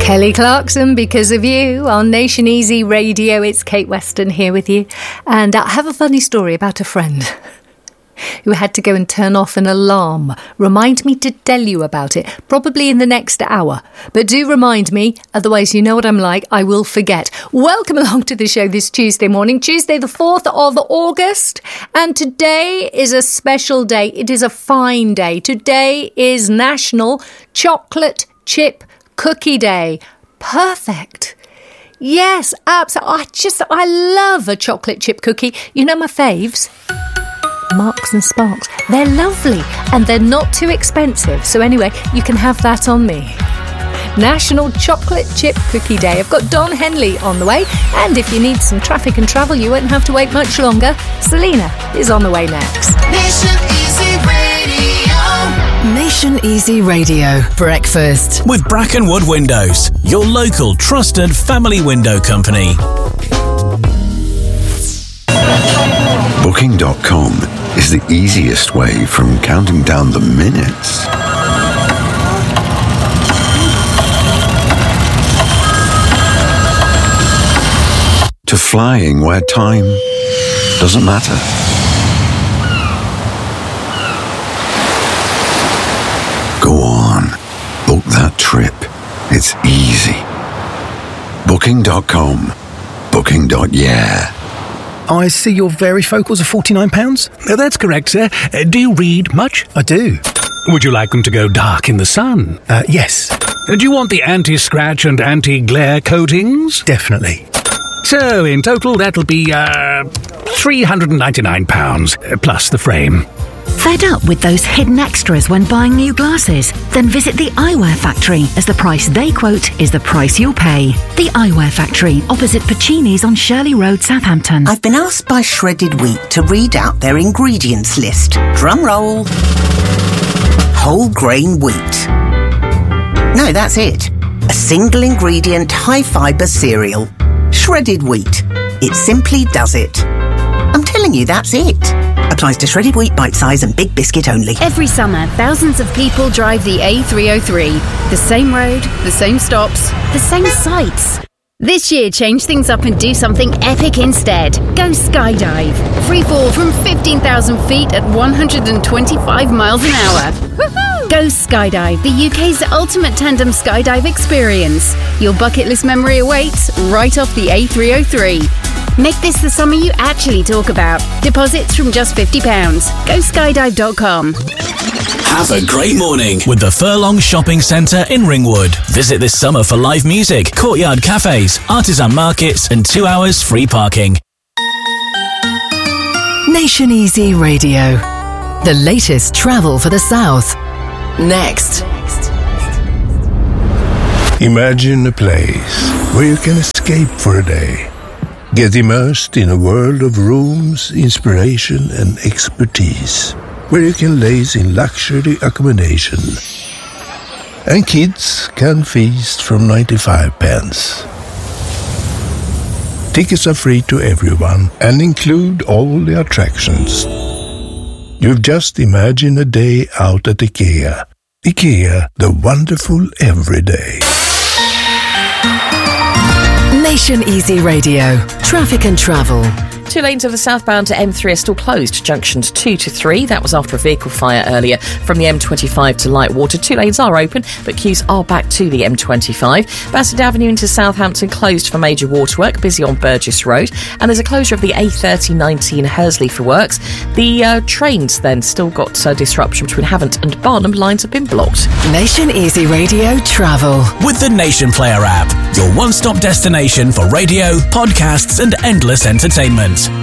Kelly Clarkson, Because of You, on Nation Easy Radio. It's Kate Weston here with you. And I have a funny story about a friend who had to go and turn off an alarm. Remind me to tell you about it, probably in the next hour. But do remind me, otherwise you know what I'm like, I will forget. Welcome along to the show this Tuesday morning, Tuesday the 4th of August. And today is a special day. It is a fine day. Today is National Chocolate Chip Cookie Day. Perfect. Yes, absolutely. I love a chocolate chip cookie. You know my faves? Marks and Sparks. They're lovely and they're not too expensive. So anyway, you can have that on me. National Chocolate Chip Cookie Day. I've got Don Henley on the way. And if you need some traffic and travel, you won't have to wait much longer. Selena is on the way next. Nation Easy Radio. Nation Easy Radio. Breakfast. With Brackenwood Windows, your local trusted family window company. Booking.com is the easiest way from counting down the minutes to flying where time doesn't matter. Go on, book that trip. It's easy. Booking.com. Booking.yeah. I see your varifocals are £49. That's correct, sir. Do you read much? I do. Would you like them to go dark in the sun? Yes. Do you want the anti-scratch and anti-glare coatings? Definitely. So, in total, that'll be £399, plus the frame. Fed up with those hidden extras when buying new glasses? Then visit the Eyewear Factory, as the price they quote is the price you'll pay. The Eyewear Factory, opposite Pacini's on Shirley Road, Southampton. I've been asked by Shredded Wheat to read out their ingredients list. Drum roll. Whole grain wheat. No, that's it. A single ingredient, high fibre cereal. Shredded wheat. It simply does it. I'm telling you, that's it. Applies to shredded wheat, bite size and big biscuit only. Every summer, thousands of people drive the A303. The same road, the same stops, the same sights. This year, change things up and do something epic instead. Go skydive. Free fall from 15,000 feet at 125 miles an hour. Woohoo! Go skydive, the UK's ultimate tandem skydive experience. Your bucket list memory awaits right off the A303. Make this the summer you actually talk about. Deposits from just £50. Go skydive.com. Have a great morning with the Furlong Shopping Centre in Ringwood. Visit this summer for live music, courtyard cafes, artisan markets and 2 hours free parking. Nation Easy Radio. The latest travel for the South. Next. Imagine a place where you can escape for a day. Get immersed in a world of rooms, inspiration and expertise, where you can laze in luxury accommodation. And kids can feast from 95p. Tickets are free to everyone and include all the attractions. You've just imagined a day out at IKEA. IKEA, the wonderful everyday. Nation Easy Radio. Traffic and travel. 2 lanes of the southbound to M3 are still closed, junctions 2 to 3. That was after a vehicle fire earlier from the M25 to Lightwater. 2 lanes are open, but queues are back to the M25. Bassett Avenue into Southampton closed for major waterwork, busy on Burgess Road. And there's a closure of the A3019 Hursley for works. The trains then still got disruption between Havant and Barnum. Lines have been blocked. Nation Easy Radio travel. With the Nation Player app, your one-stop destination for radio, podcasts and endless entertainment.